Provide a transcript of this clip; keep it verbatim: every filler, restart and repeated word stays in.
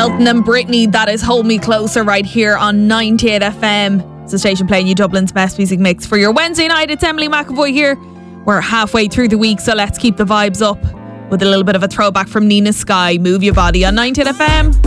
Elton and Britney, that is Hold Me Closer right here on ninety-eight F M. It's the station playing you Dublin's best music mix for your Wednesday night. It's Emily McAvoy here. We're halfway through the week, so let's keep the vibes up with a little bit of a throwback from Nina Sky. Move Your Body on ninety-eight F M.